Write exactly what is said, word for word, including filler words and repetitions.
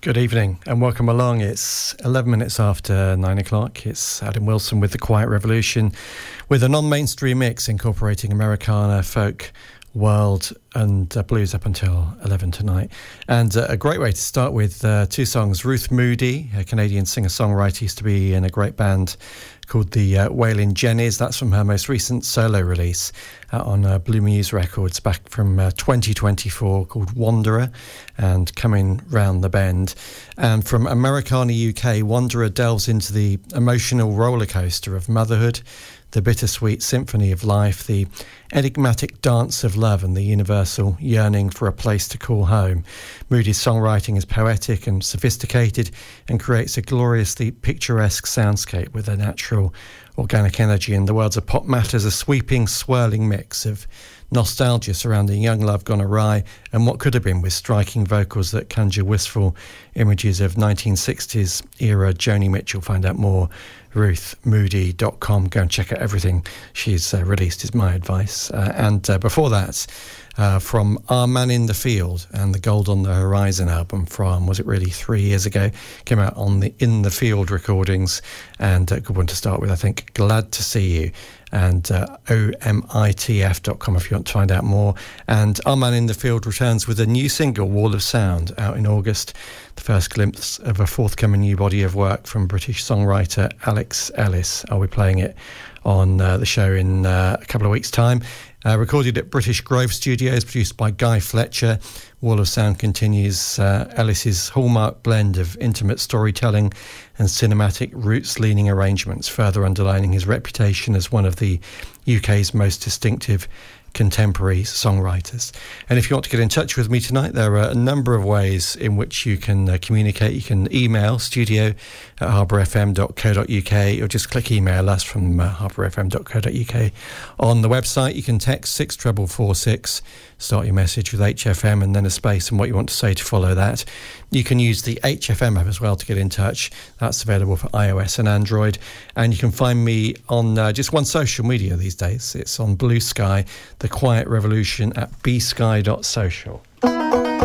Good evening and welcome along. It's eleven minutes after nine o'clock. It's Adam Wilson with The Quiet Revolution with a non-mainstream mix incorporating Americana, folk, world and uh, blues up until eleven tonight. And uh, a great way to start with uh, two songs. Ruth Moody, a Canadian singer-songwriter, used to be in a great band called the uh, Wailin' Jennies. That's from her most recent solo release uh, on uh, Blue Muse Records back from uh, twenty twenty-four, called Wanderer and Coming Round the Bend. And from Americana U K, Wanderer delves into the emotional roller coaster of motherhood, the bittersweet symphony of life, the enigmatic dance of love and the universal yearning for a place to call home. Moody's songwriting is poetic and sophisticated and creates a gloriously picturesque soundscape with a natural organic energy. In the words of Pop Matters, a sweeping, swirling mix of nostalgia surrounding young love gone awry and what could have been, with striking vocals that conjure wistful images of nineteen sixties era Joni Mitchell. Find out more, ruth moody dot com. Go and check out everything she's uh, released is my advice. Uh, and uh, before that, uh, from Our Man in the Field and the Gold on the Horizon album from, was it really three years ago? Came out on the In the Field recordings, and a good one to start with, I think. Glad to See You. And uh, O M I T F dot com if you want to find out more. And Our Man in the Field returns with a new single, Wall of Sound, out in August. The first glimpse of a forthcoming new body of work from British songwriter Alex Ellis. I'll be playing it on uh, the show in uh, a couple of weeks' time. Uh, recorded at British Grove Studios, produced by Guy Fletcher. Wall of Sound continues uh, Ellis's hallmark blend of intimate storytelling and cinematic roots-leaning arrangements, further underlining his reputation as one of the U K's most distinctive contemporary songwriters. And if you want to get in touch with me tonight, there are a number of ways in which you can uh, communicate. You can email studio at harbour f m dot co dot u k, or just click email us from uh, harbour f m dot co dot u k. On the website, you can text six four four four six, start your message with H F M and then a space and what you want to say to follow that. You can use the H F M app as well to get in touch. That's available for iOS and Android. And you can find me on uh, just one social media these days. It's on Blue Sky, The Quiet Revolution, at b sky dot social.